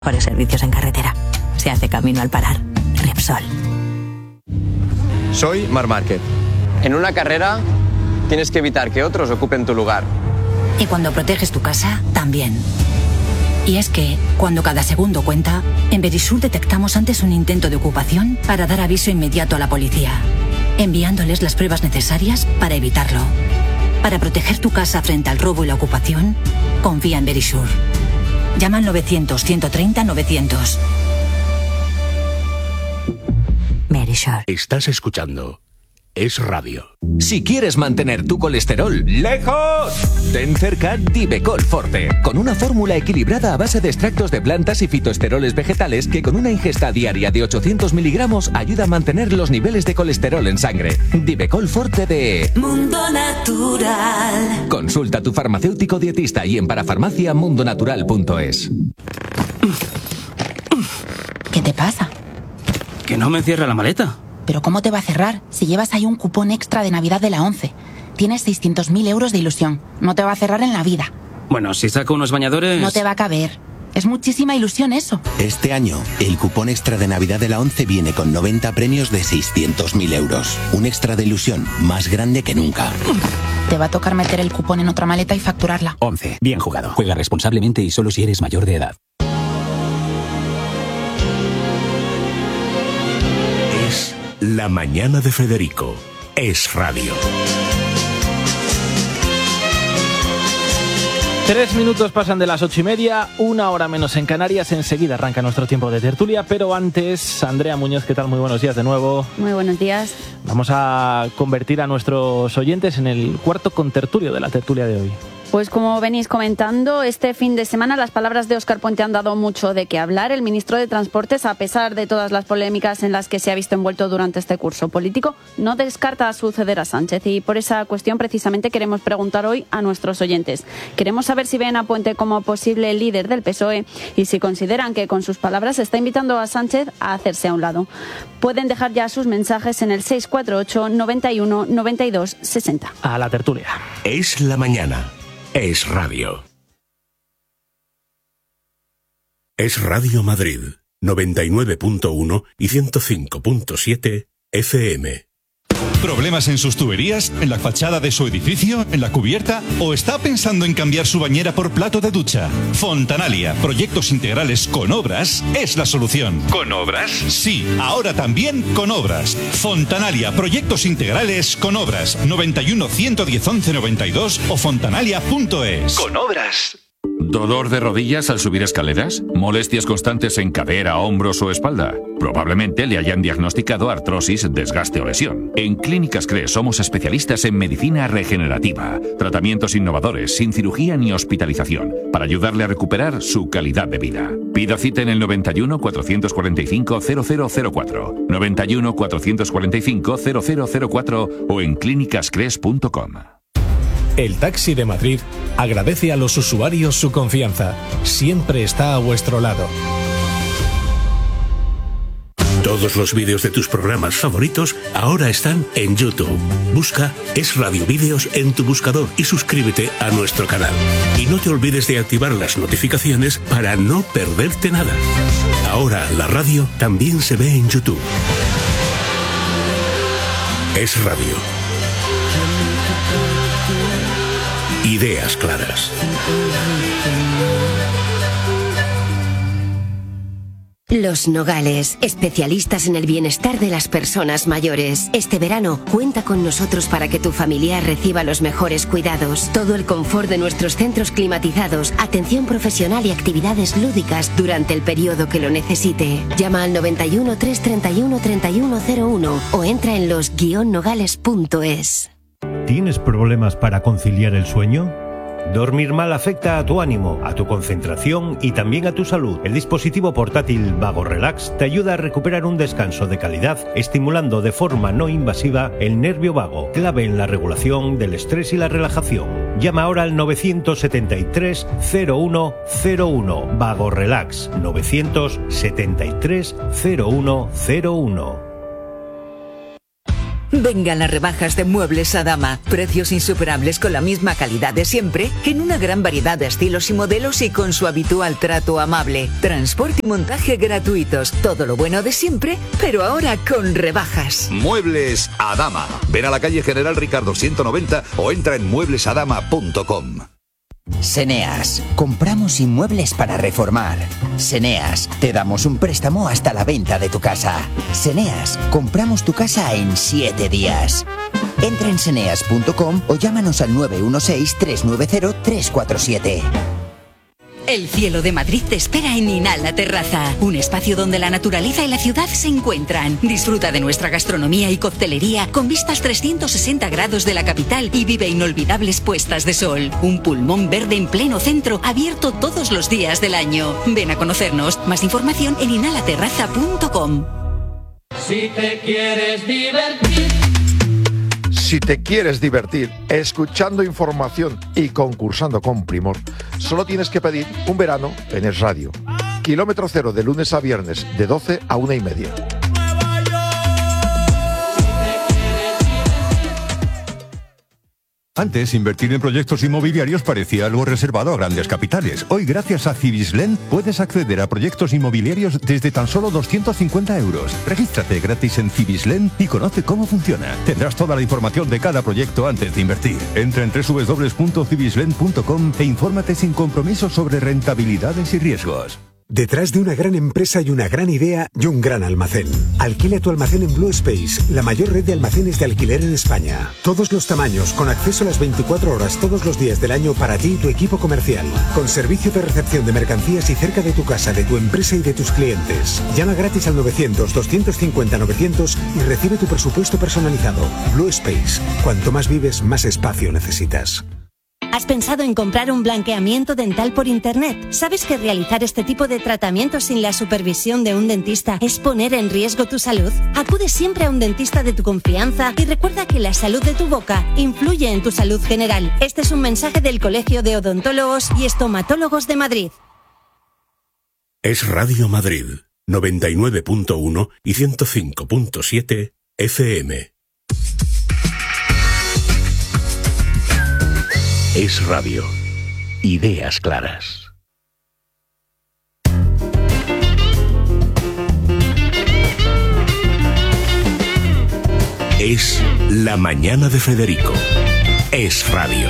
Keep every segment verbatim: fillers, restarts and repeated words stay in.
Mejores servicios en carretera. Se hace camino al parar. Repsol. Soy Marc Márquez. En una carrera tienes que evitar que otros ocupen tu lugar. Y cuando proteges tu casa, también. Y es que, cuando cada segundo cuenta, en Verisur detectamos antes un intento de ocupación para dar aviso inmediato a la policía, enviándoles las pruebas necesarias para evitarlo. Para proteger tu casa frente al robo y la ocupación, confía en Verisur. Llama al novecientos, ciento treinta, novecientos. Verisur. Estás escuchando Es Radio. Si quieres mantener tu colesterol lejos, ten cerca Divecol Forte, con una fórmula equilibrada a base de extractos de plantas y fitoesteroles vegetales que con una ingesta diaria de ochocientos miligramos ayuda a mantener los niveles de colesterol en sangre. Divecol Forte de Mundo Natural. Consulta a tu farmacéutico dietista y en parafarmacia mundonatural punto es. ¿Qué te pasa? Que no me cierra la maleta. ¿Pero cómo te va a cerrar si llevas ahí un cupón extra de Navidad de la ONCE? Tienes seiscientos mil euros de ilusión. No te va a cerrar en la vida. Bueno, si saco unos bañadores... No te va a caber. Es muchísima ilusión eso. Este año, el cupón extra de Navidad de la ONCE viene con noventa premios de seiscientos mil euros. Un extra de ilusión más grande que nunca. Te va a tocar meter el cupón en otra maleta y facturarla. ONCE. Bien jugado. Juega responsablemente y solo si eres mayor de edad. La mañana de Federico. Es Radio. Tres minutos pasan de las ocho y media, una hora menos en Canarias. Enseguida arranca nuestro tiempo de tertulia, pero antes, Andrea Muñoz, ¿qué tal? Muy buenos días de nuevo. Muy buenos días. Vamos a convertir a nuestros oyentes en el cuarto contertulio de la tertulia de hoy. Pues como venís comentando, este fin de semana las palabras de Óscar Puente han dado mucho de qué hablar. El ministro de Transportes, a pesar de todas las polémicas en las que se ha visto envuelto durante este curso político, no descarta suceder a Sánchez. Y por esa cuestión precisamente queremos preguntar hoy a nuestros oyentes. Queremos saber si ven a Puente como posible líder del P S O E y si consideran que con sus palabras está invitando a Sánchez a hacerse a un lado. Pueden dejar ya sus mensajes en el seis cuatro ocho, noventa y uno, noventa y dos, sesenta. A la tertulia. Es la mañana. Es Radio. Es Radio Madrid, noventa y nueve punto uno y ciento cinco punto siete F M. ¿Problemas en sus tuberías? ¿En la fachada de su edificio? ¿En la cubierta? ¿O está pensando en cambiar su bañera por plato de ducha? Fontanalia, proyectos integrales con obras, es la solución. ¿Con obras? Sí, ahora también con obras. Fontanalia, proyectos integrales con obras. noventa y uno, ciento diez, once, noventa y dos o fontanalia punto es. Con obras. ¿Dolor de rodillas al subir escaleras? ¿Molestias constantes en cadera, hombros o espalda? Probablemente le hayan diagnosticado artrosis, desgaste o lesión. En Clínicas CRES somos especialistas en medicina regenerativa, tratamientos innovadores, sin cirugía ni hospitalización, para ayudarle a recuperar su calidad de vida. Pida cita en el noventa y uno, cuatrocientos cuarenta y cinco, cero cero cero cuatro, noventa y uno, cuatrocientos cuarenta y cinco, cero cero cero cuatro o en clínicas cres punto com. El Taxi de Madrid agradece a los usuarios su confianza. Siempre está a vuestro lado. Todos los vídeos de tus programas favoritos ahora están en YouTube. Busca Es Radio Vídeos en tu buscador y suscríbete a nuestro canal. Y no te olvides de activar las notificaciones para no perderte nada. Ahora la radio también se ve en YouTube. Es Radio. Ideas claras. Los Nogales, especialistas en el bienestar de las personas mayores. Este verano, cuenta con nosotros para que tu familiar reciba los mejores cuidados. Todo el confort de nuestros centros climatizados, atención profesional y actividades lúdicas durante el periodo que lo necesite. Llama al noventa y uno, trescientos treinta y uno, treinta y uno cero uno o entra en los guion nogales punto es. ¿Tienes problemas para conciliar el sueño? Dormir mal afecta a tu ánimo, a tu concentración y también a tu salud. El dispositivo portátil Vago Relax te ayuda a recuperar un descanso de calidad, estimulando de forma no invasiva el nervio vago, clave en la regulación del estrés y la relajación. Llama ahora al novecientos setenta y tres, cero uno cero uno. Vago Relax, novecientos setenta y tres, cero uno cero uno. Vengan las rebajas de Muebles Adama. Precios insuperables con la misma calidad de siempre, en una gran variedad de estilos y modelos y con su habitual trato amable. Transporte y montaje gratuitos. Todo lo bueno de siempre, pero ahora con rebajas. Muebles Adama. Ven a la calle General Ricardo ciento noventa o entra en muebles adama punto com. Seneas, compramos inmuebles para reformar. Seneas, te damos un préstamo hasta la venta de tu casa. Seneas, compramos tu casa en siete días. Entra en seneas punto com o llámanos al nueve uno seis, tres nueve cero, tres cuatro siete. El cielo de Madrid te espera en Inala Terraza, un espacio donde la naturaleza y la ciudad se encuentran. Disfruta de nuestra gastronomía y coctelería con vistas trescientos sesenta grados de la capital y vive inolvidables puestas de sol. Un pulmón verde en pleno centro, abierto todos los días del año. Ven a conocernos. Más información en inala terraza punto com. Si te quieres divertir. Si te quieres divertir escuchando información y concursando con Primor, solo tienes que pedir un verano en Es Radio. Kilómetro cero de lunes a viernes de doce a una y media. Antes, invertir en proyectos inmobiliarios parecía algo reservado a grandes capitales. Hoy, gracias a Cibislen, puedes acceder a proyectos inmobiliarios desde tan solo doscientos cincuenta euros. Regístrate gratis en Cibislen y conoce cómo funciona. Tendrás toda la información de cada proyecto antes de invertir. Entra en doble u doble u doble u punto cibislen punto com e infórmate sin compromiso sobre rentabilidades y riesgos. Detrás de una gran empresa y una gran idea y un gran almacén. Alquila tu almacén en Blue Space, la mayor red de almacenes de alquiler en España. Todos los tamaños, con acceso a las veinticuatro horas todos los días del año para ti y tu equipo comercial. Con servicio de recepción de mercancías y cerca de tu casa, de tu empresa y de tus clientes. Llama gratis al novecientos, doscientos cincuenta, novecientos y recibe tu presupuesto personalizado. Blue Space. Cuanto más vives, más espacio necesitas. ¿Has pensado en comprar un blanqueamiento dental por internet? ¿Sabes que realizar este tipo de tratamientos sin la supervisión de un dentista es poner en riesgo tu salud? Acude siempre a un dentista de tu confianza y recuerda que la salud de tu boca influye en tu salud general. Este es un mensaje del Colegio de Odontólogos y Estomatólogos de Madrid. Es Radio Madrid, noventa y nueve punto uno y ciento cinco punto siete F M. Es Radio. Ideas claras. Es La Mañana de Federico. Es Radio.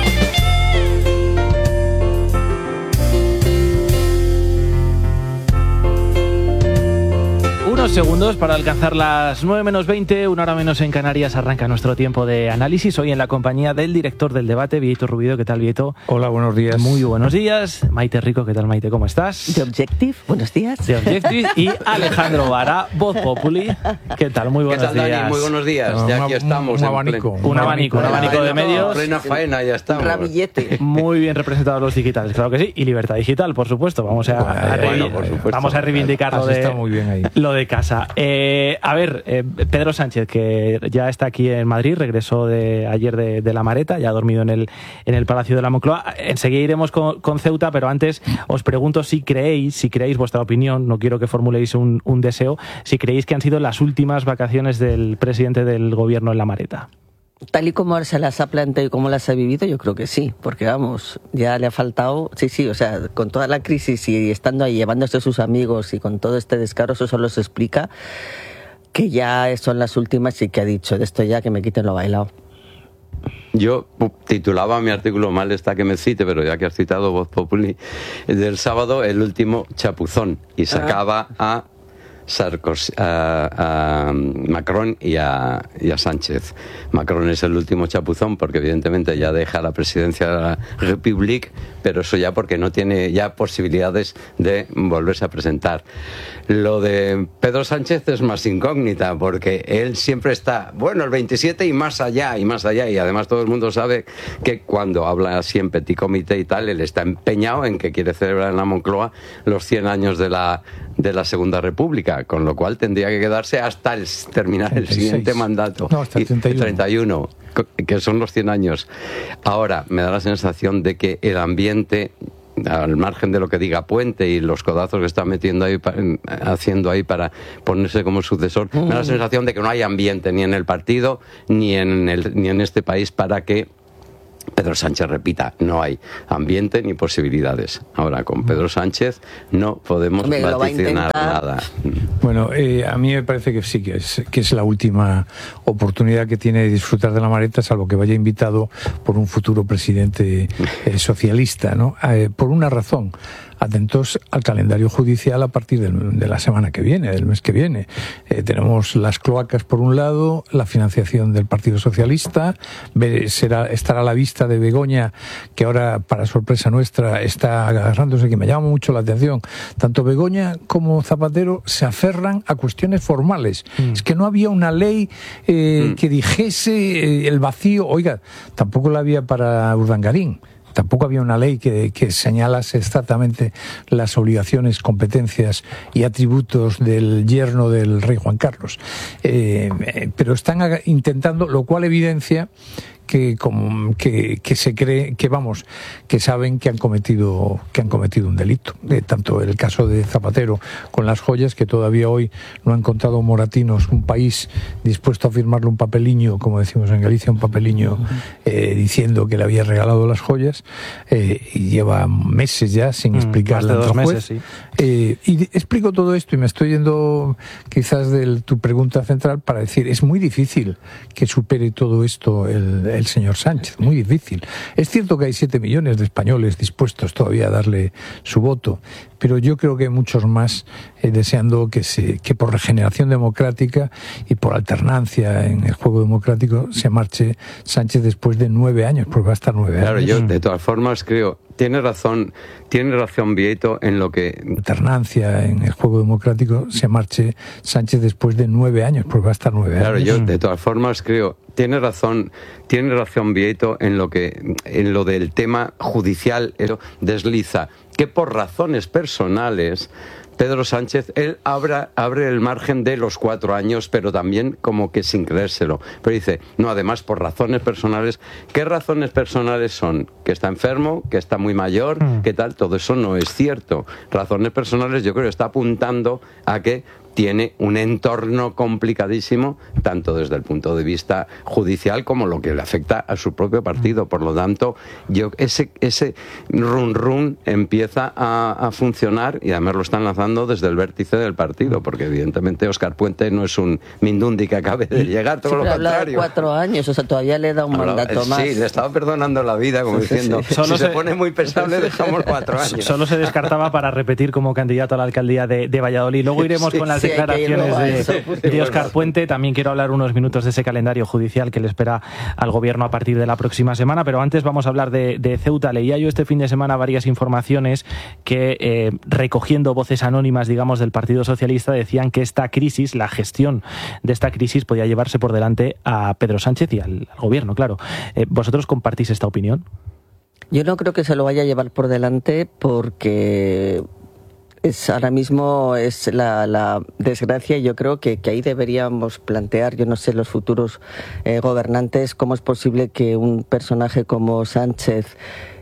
Unos segundos para alcanzar las nueve menos veinte, una hora menos en Canarias, arranca nuestro tiempo de análisis. Hoy en la compañía del director del debate, Vieito Rubido. ¿Qué tal, Vieito? Hola, buenos días. Muy buenos días. Maite Rico, ¿qué tal, Maite? ¿Cómo estás? De Objective, buenos días. De Objective. Y Alejandro Vara, Voz Populi. ¿Qué tal? Muy buenos ¿Qué tal, días. Dani? Muy buenos días. Ya Una, aquí estamos. Un abanico. Un, un abanico, un abanico de medios. Plena faena, ya estamos. Ramillete. Muy bien representados los digitales, claro que sí. Y Libertad Digital, por supuesto. Vamos a, bueno, a, bueno, revi- por supuesto. Vamos a reivindicar lo de, está muy bien ahí. lo de casa. Eh, a ver, eh, Pedro Sánchez, que ya está aquí en Madrid, regresó de ayer de, de la Mareta, ya ha dormido en el, en el Palacio de la Moncloa. Enseguida iremos con, con Ceuta, pero antes os pregunto si creéis, si creéis vuestra opinión, no quiero que formuléis un, un deseo, si creéis que han sido las últimas vacaciones del presidente del gobierno en la Mareta. Tal y como se las ha planteado y como las ha vivido, yo creo que sí, porque vamos, ya le ha faltado, sí, sí, o sea, con toda la crisis y estando ahí llevándose a sus amigos y con todo este descaro, eso solo se explica que ya son las últimas y que ha dicho, de esto ya que me quiten lo bailado. Yo titulaba mi artículo, mal está que me cite, pero ya que has citado Voz Populi, del sábado, el último chapuzón, y sacaba a Sarkozy, a, a Macron y a, y a Sánchez. Macron es el último chapuzón porque evidentemente ya deja la presidencia de la República, pero eso ya porque no tiene ya posibilidades de volverse a presentar. Lo de Pedro Sánchez es más incógnita porque él siempre está, bueno, el veintisiete y más allá y más allá, y además todo el mundo sabe que cuando habla así en petit comité y tal, él está empeñado en que quiere celebrar en la Moncloa los cien años de la, de la Segunda República, con lo cual tendría que quedarse hasta el, terminar treinta y seis. El siguiente mandato. No, hasta el treinta y uno. treinta y uno, que son los cien años. Ahora, me da la sensación de que el ambiente al margen de lo que diga Puente y los codazos que está metiendo ahí, haciendo ahí para ponerse como sucesor, mm. me da la sensación de que no hay ambiente ni en el partido ni en, el, ni en este país para que Pedro Sánchez repita. No hay ambiente ni posibilidades. Ahora, con Pedro Sánchez no podemos Hombre, vaticinar nada. Bueno, eh, a mí me parece que sí, que es, que es la última oportunidad que tiene de disfrutar de la Mareta, salvo que vaya invitado por un futuro presidente eh, socialista, ¿no? Eh, por una razón. Atentos al calendario judicial a partir del, de la semana que viene, del mes que viene. Eh, tenemos las cloacas por un lado, la financiación del Partido Socialista, ve, será, estará a la vista de Begoña, que ahora, para sorpresa nuestra, está agarrándose, que me llama mucho la atención. Tanto Begoña como Zapatero se aferran a cuestiones formales. Mm. Es que no había una ley eh, mm. que dijese eh, el vacío. Oiga, tampoco la había para Urdangarín. Tampoco había una ley que, que señalase exactamente las obligaciones, competencias y atributos del yerno del rey Juan Carlos. Eh, pero están intentando, lo cual evidencia que, como, que, que se cree, que vamos, que saben que han cometido, que han cometido un delito. Eh, tanto el caso de Zapatero con las joyas, que todavía hoy no ha encontrado Moratinos un país dispuesto a firmarle un papeliño, como decimos en Galicia, un papeliño eh, diciendo que le había regalado las joyas, eh, y lleva meses ya sin explicarle mm, al juez. Meses, sí. eh, y explico todo esto y me estoy yendo quizás de tu pregunta central para decir, es muy difícil que supere todo esto el, el señor Sánchez, muy difícil. Es cierto que hay siete millones de españoles dispuestos todavía a darle su voto, pero yo creo que hay muchos más eh, deseando que, se, que por regeneración democrática y por alternancia en el juego democrático se marche Sánchez después de nueve años, porque va a estar nueve claro, años. Claro, yo de todas formas creo, tiene razón, tiene razón Vieito en lo que... Alternancia en el juego democrático se marche Sánchez después de nueve años, porque va a estar nueve claro, años. Claro, yo de todas formas creo, tiene razón, tiene razón Vieito en lo que, en lo del tema judicial, eso desliza, que por razones personales Pedro Sánchez, él abra, abre el margen de los cuatro años, pero también como que sin creérselo. Pero dice, no, además por razones personales. ¿Qué razones personales son? Que está enfermo, que está muy mayor, mm. ¿qué tal? Todo eso no es cierto. Razones personales yo creo que está apuntando a que tiene un entorno complicadísimo, tanto desde el punto de vista judicial como lo que le afecta a su propio partido. Por lo tanto, yo ese ese run run empieza a, a funcionar, y además lo están lanzando desde el vértice del partido, porque evidentemente Óscar Puente no es un Mindundi que acabe de llegar, todo sí, lo contrario. Cuatro años, o sea, todavía le da un Habla, mandato sí, más. Sí, le estaba perdonando la vida, como sí, diciendo, sí. si se, se pone muy pesado le dejamos cuatro años. Solo se descartaba para repetir como candidato a la alcaldía de, de Valladolid. Luego iremos sí, con las sí, declaraciones de, eso, de Óscar Puente. También quiero hablar unos minutos de ese calendario judicial que le espera al gobierno a partir de la próxima semana, pero antes vamos a hablar de, de Ceuta. Leía yo este fin de semana varias informaciones que, eh, recogiendo voces anónimas, digamos, del Partido Socialista, decían que esta crisis, la gestión de esta crisis, podía llevarse por delante a Pedro Sánchez y al, al gobierno, claro. Eh, ¿Vosotros compartís esta opinión? Yo no creo que se lo vaya a llevar por delante porque... Es, ahora mismo es la, la desgracia, y yo creo que, que ahí deberíamos plantear, yo no sé, los futuros eh, gobernantes, cómo es posible que un personaje como Sánchez,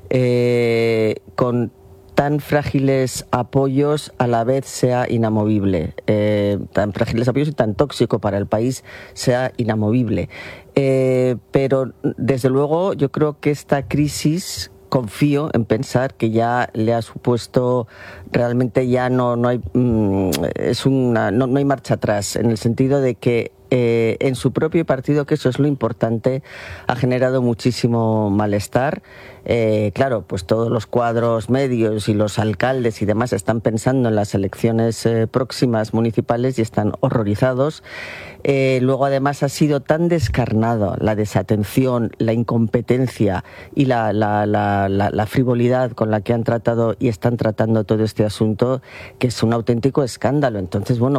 eh, con tan frágiles apoyos, a la vez sea inamovible, eh, tan frágiles apoyos y tan tóxico para el país, sea inamovible. Eh, pero desde luego yo creo que esta crisis, confío en pensar que ya le ha supuesto, realmente ya no no hay mm, es una no, no hay marcha atrás, en el sentido de que eh, en su propio partido, que eso es lo importante, ha generado muchísimo malestar. Eh, claro, pues todos los cuadros medios y los alcaldes y demás están pensando en las elecciones eh, próximas municipales y están horrorizados. Eh, luego, además, ha sido tan descarnado la desatención, la incompetencia y la, la, la, la, la frivolidad con la que han tratado y están tratando todo este asunto, que es un auténtico escándalo. Entonces, bueno,